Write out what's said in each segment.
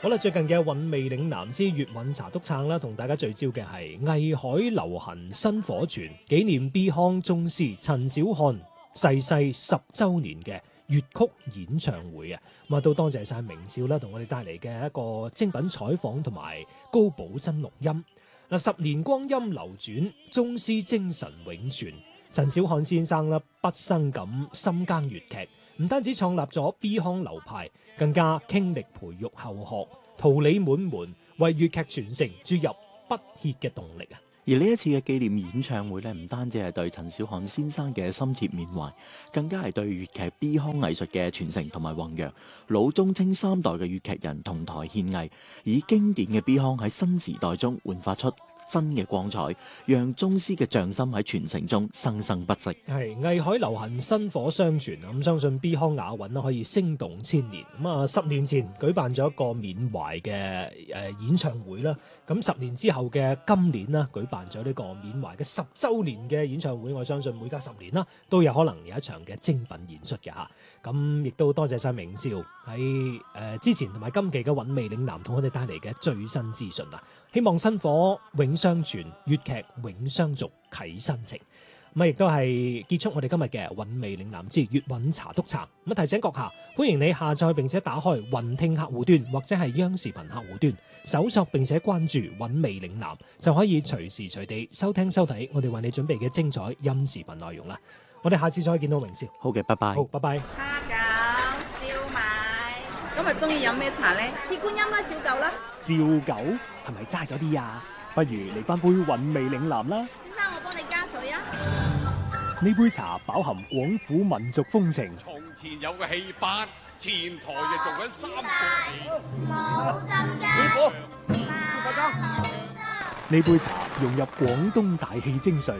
好啦，最近嘅韻味嶺南之粵韻茶督撐啦，同大家聚焦嘅係藝海流行薪火傳紀念 Beyond 宗師陳小漢逝世10週年嘅粵曲演唱會啊！咁啊，都多謝晒明少啦，同我哋帶嚟嘅一個精品採訪同埋高保真錄音。嗱，10年光陰流轉，宗師精神永存。陳小漢先生啦，畢生咁深耕粵劇，唔單止創立咗 Beyond 流派，更加傾力培育後學，桃李滿門，為粵劇傳承注入不竭嘅動力啊！ 而呢一次嘅紀念演唱會咧，唔單止係對陳小漢先生嘅深切緬懷，更加係對粵劇 Beyond 藝術嘅傳承同埋弘揚。老中青三代嘅粵劇人同台獻藝，以經典嘅 Beyond 喺新時代中煥發出新嘅光彩，讓宗師嘅匠心喺傳承中生生不息。 係藝海流行薪火相傳啊！咁相信 Beyond 雅韻可以聲動千年。咁啊，10年前舉辦咗一個緬懷嘅演唱會啦。咁10年之後嘅今年啦，舉辦咗呢個緬懷嘅10週年嘅演唱會。我相信每隔10年啦，都有可能有一場嘅精品演出嘅嚇。咁亦都多謝晒明少喺之前同埋今期嘅韻味嶺南同我哋帶嚟嘅最新資訊啊！希望薪火永相傳，粵劇永相續，啟新程。咁亦都係結束我哋今日嘅韻味嶺南之粵韻茶督撐。咁提醒閣下，歡迎你下載並且打開雲聽客戶端或者係央視頻客戶端，搜索並且關注韻味嶺南，就可以隨時隨地收聽收睇我哋為你準備嘅精彩音視頻內容啦。我哋下次再見到榮少。 好嘅，拜拜。 好，拜拜。 蝦餃、燒賣，今日中意飲咩茶呢？ 鐵觀音啦，照舊啦。 照舊係咪齋咗啲啊？不如嚟翻杯韻味嶺南啦。 先生，我幫你加水啊。 呢杯茶飽含廣府民族風情。 從前有個戲班，前台就做緊3個冇浸嘅。 呢杯茶融入廣東大戲精髓。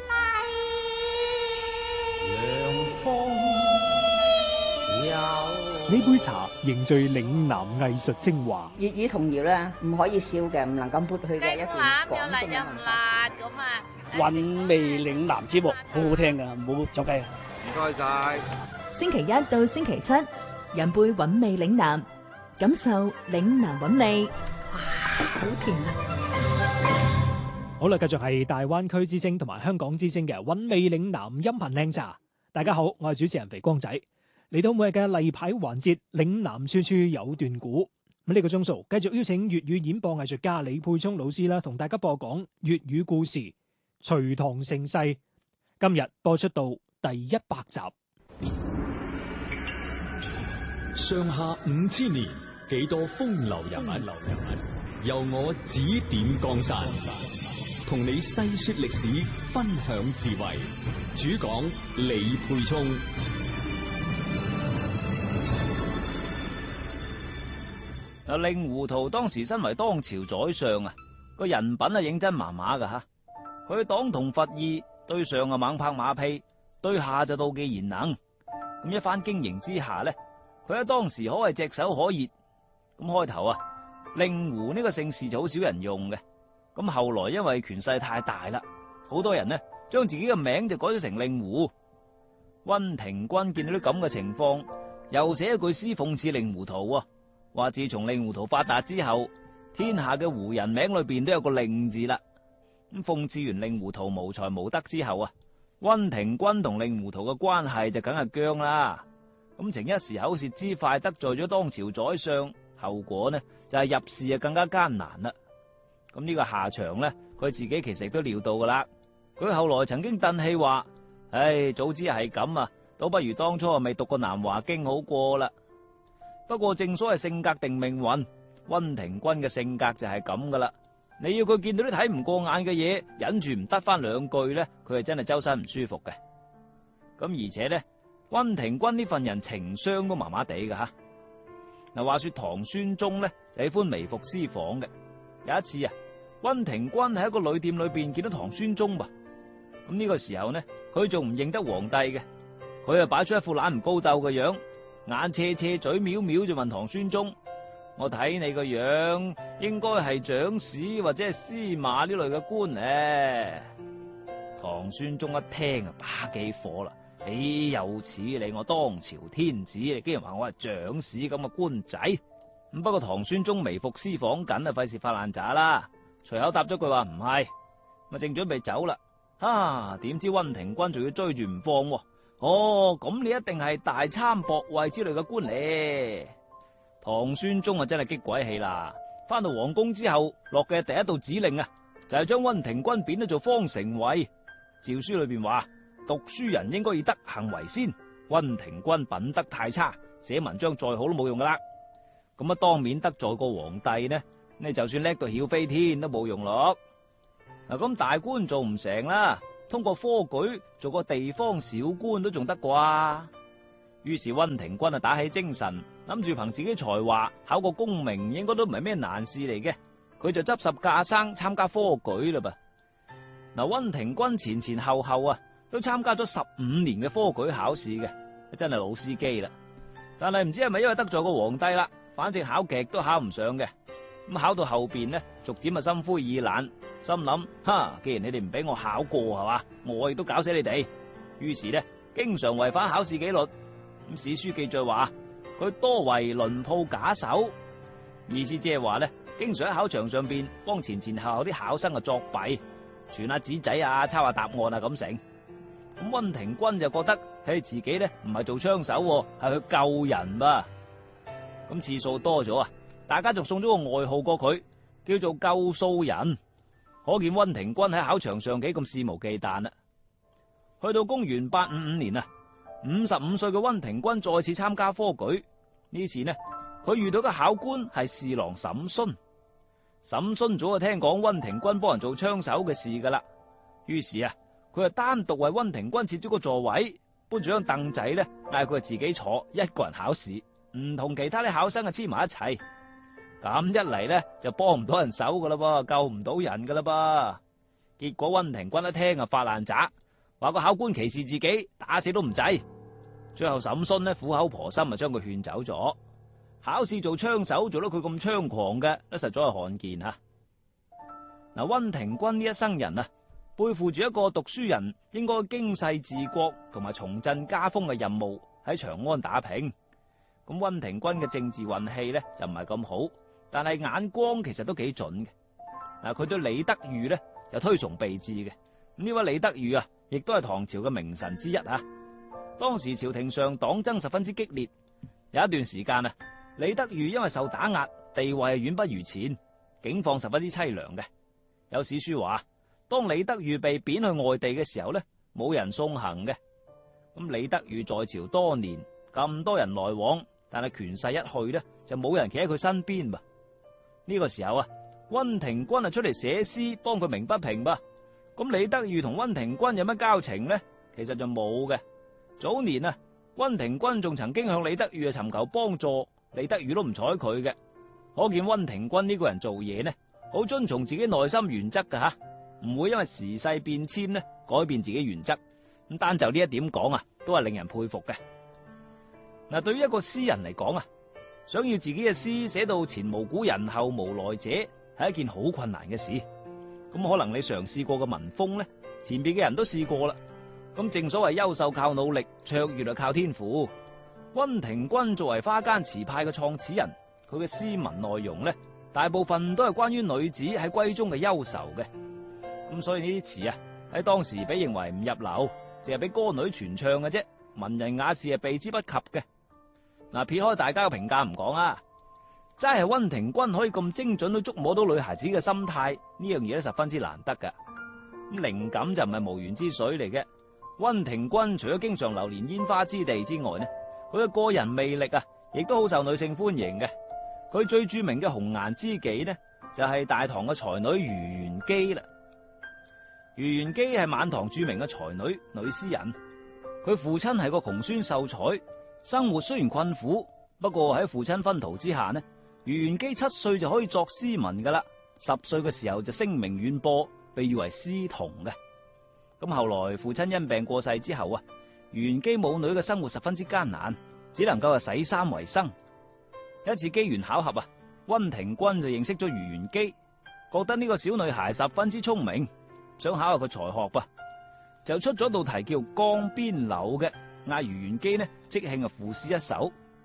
呢杯茶凝聚嶺南藝術精華。 粵語童謠咧，唔可以笑嘅，唔能夠撥去嘅一段廣東嘅文化。 韻味嶺南節目好好聽噶，唔好走雞啊！ 唔該晒。 星期一到星期七，飲杯韻味嶺南，感受嶺南韻味。哇，好甜啊！ 好啦，繼續係大灣區之聲同埋香港之聲嘅韻味嶺南音頻靚茶。大家好，我係主持人肥光仔。嚟到每日嘅例牌環節，嶺南處處有段古。咁呢個鐘數繼續邀請粵語演播藝術家李沛聰老師啦，同大家播講粵語故事《隋唐盛世》。今日播出到第100集。 上下5000年，幾多風流人物，由我指點江山，同你細說歷史，分享智慧。主講李沛聰。 令狐圖當時身為當朝宰相啊，個人品啊認真麻麻噶吓。佢黨同伐異，對上啊猛拍馬屁，對下就妒忌賢能。咁一番經營之下呢，佢喺當時可謂炙手可熱。咁開頭啊，令狐呢個姓氏就好少人用嘅。咁後來因為權勢太大啦，好多人呢將自己嘅名就改咗成令狐。溫庭筠見到啲咁嘅情況，又寫一句詩諷刺令狐圖啊。話自從令狐圖發達之後，天下嘅胡人名裏邊都有個令字啦。咁諷刺完令狐圖無才無德之後啊，溫庭筠同令狐圖嘅關係就梗係僵啦。咁逞一時口舌之快得罪咗當朝宰相，後果呢就係入仕啊更加艱難啦。咁呢個下場呢，佢自己其實亦都料到噶啦。佢後來曾經嘆氣話：唉，早知係咁啊，倒不如當初未讀過南華經好過啦。不過正所謂性格定命運，溫庭筠嘅性格就係咁噶啦。你要佢見到啲睇唔過眼嘅嘢，忍住唔得翻兩句呢，佢係真係周身唔舒服嘅。咁而且呢，溫庭筠呢份人情商都麻麻地噶吓。嗱，話說唐宣宗呢，就喜歡微服私訪嘅。有一次啊，溫庭筠喺一個旅店裏邊見到唐宣宗噃。咁呢個時候呢，佢仲唔認得皇帝嘅，佢啊擺出一副懶唔高鬥嘅樣。眼斜斜嘴藐藐就問唐宣宗：我睇你個樣應該係長史或者係司馬呢類嘅官咧。唐宣宗一聽啊，把幾火啦！豈有此理！我當朝天子，你竟然話我係長史咁嘅官仔！ 咁不過唐宣宗微服私訪緊啊，費事發爛渣啦，隨口答咗句話唔係，咪正準備走啦。點知溫庭筠仲要追住唔放喎。咁你一定係大參博位之類嘅官嚟。唐宣宗啊真係激鬼氣啦！翻到皇宮之後，落嘅第一道指令啊，就係將溫庭筠貶咗做方城尉。詔書裏邊話，讀書人應該以德行為先。溫庭筠品德太差，寫文章再好都冇用噶啦。咁啊，當面得罪個皇帝呢，你就算叻到曉飛天都冇用咯。嗱，咁大官做唔成啦，通過科舉做個地方小官都仲得啩。於是溫庭筠啊打起精神，諗住憑自己才華考個功名，應該都唔係咩難事嚟嘅。佢就執拾架生參加科舉啦噃。嗱，溫庭筠前前後後啊都參加咗15年嘅科舉考試嘅，真係老司機啦。但係唔知係咪因為得罪個皇帝啦，反正考極都考唔上嘅。咁考到後邊呢，逐漸啊心灰意冷，心諗既然你哋唔俾我考過係嘛，我亦都搞死你哋。於是呢，經常違反考試紀律。咁史書記載話佢多為輪鋪假手，意思即係話呢，經常喺考場上邊幫前前後後啲考生啊作弊，傳下紙仔啊，抄下答案啊咁成。咁溫庭筠就覺得自己呢唔係做槍手，係去救人噃。咁次數多咗啊，大家就送咗個外號過佢，叫做救數人。可見溫庭筠喺考場上幾咁肆無忌憚啦。去到公元855年啊，55歲嘅溫庭筠再次參加科舉。呢次呢，佢遇到嘅考官係侍郎沈勳。沈勳早就聽講溫庭筠幫人做槍手嘅事噶啦，於是啊，佢就單獨為溫庭筠設咗個座位，搬住張凳仔呢，嗌佢自己坐，一個人考試，唔同其他啲考生啊黐埋一齊。咁一嚟呢，就幫唔到人手噶啦噃，救唔到人噶啦噃。結果溫庭筠一聽啊發爛渣，話個考官歧視自己，打死都唔制。最後沈勳呢苦口婆心啊將佢勸走咗。考試做槍手做到佢咁猖狂嘅，都實在係罕見吓。嗱，溫庭筠呢一生人啊，背負住一個讀書人應該經世治國同埋重振家風嘅任務，喺長安打拼。咁溫庭筠嘅政治運氣呢就唔係咁好，但係眼光其實都幾準嘅。嗱，佢對李德裕呢就推崇備至嘅。呢位李德裕啊，亦都係唐朝嘅名臣之一啊。當時朝廷上黨爭十分之激烈，有一段時間啊，李德裕因為受打壓，地位遠不如前，境況十分之淒涼嘅。有史書話，當李德裕被貶去外地嘅時候呢，冇人送行嘅。咁李德裕在朝多年，咁多人來往，但係權勢一去呢，就冇人企喺佢身邊噃。呢個時候啊，溫庭筠啊出嚟寫詩幫佢鳴不平噃。咁李德裕同溫庭筠有乜交情呢？其實就冇嘅。早年啊，溫庭筠仲曾經向李德裕啊尋求幫助，李德裕都唔睬佢嘅。可見溫庭筠呢個人做嘢呢，好遵從自己內心原則噶吓，唔會因為時勢變遷呢改變自己原則。咁單就呢一點講啊，都係令人佩服嘅。嗱，對於一個詩人嚟講啊，想要自己嘅詩寫到前無古人後無來者，係一件好困難嘅事。咁可能你嘗試過嘅文風呢，前邊嘅人都試過啦。咁正所謂優秀靠努力，卓越就靠天賦。溫庭筠作為花間詞派嘅創始人，佢嘅詩文內容呢，大部分都係關於女子喺閨中嘅憂愁嘅。咁所以呢啲詞啊，喺當時被認為唔入流，淨係俾歌女傳唱嘅啫，文人雅士係避之不及嘅。嗱，撇開大家嘅評價唔講啊，齋係溫庭筠可以咁精準去捉摸到女孩子嘅心態，呢樣嘢都十分之難得噶。咁靈感就唔係無源之水嚟嘅。溫庭筠除咗經常流連煙花之地之外呢，佢嘅個人魅力啊，亦都好受女性歡迎嘅。佢最著名嘅紅顏知己呢，就係大唐嘅才女余元姬啦。余元姬係晚唐著名嘅才女女詩人，佢父親係個窮酸秀才，生活雖然困苦，不過喺父親熏陶之下呢，余元姬7歲就可以作詩文噶啦，10歲嘅時候就聲名遠播，被譽為詩童嘅。咁後來父親因病過世之後啊，余元姬母女嘅生活十分之艱難，只能夠洗衫為生。一次機緣巧合啊，溫庭筠就認識咗余元姬，覺得呢個小女孩十分之聰明，想考下佢才學噃，就出咗道題叫《江邊柳》嘅，嗌余元姬呢即興啊賦詩一首。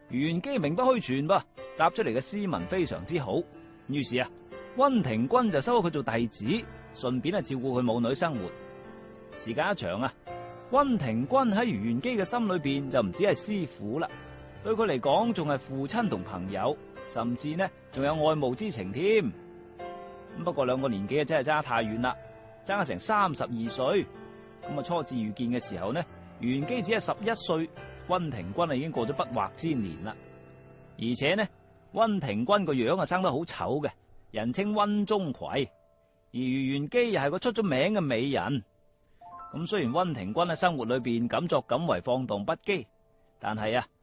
余元基名不虛傳噃，答出嚟嘅詩文非常之好。於是啊，溫庭筠就收咗佢做弟子，順便照顧佢母女生活。時間一長啊，溫庭筠喺余元基嘅心裏邊就唔止係師傅啦，對佢嚟講仲係父親同朋友，甚至呢仲有愛慕之情添。不過兩個年紀真係爭得太遠啦，爭咗成32歲。咁初次遇見嘅時候呢，余元基只係11歲，溫庭筠已經過咗不惑之年啦。而且呢，溫庭筠個樣生得好醜嘅，人稱溫鍾葵，而余元基又係個出咗名嘅美人。咁雖然溫庭筠喺生活裏邊敢作敢為，放蕩不羈，但係啊，